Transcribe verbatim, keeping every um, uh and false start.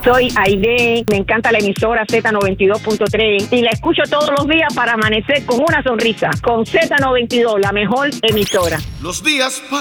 Soy Aide, me encanta la emisora Z noventa y dos punto tres y la escucho todos los días para amanecer con una sonrisa. Con Z noventa y dos, la mejor emisora. Los días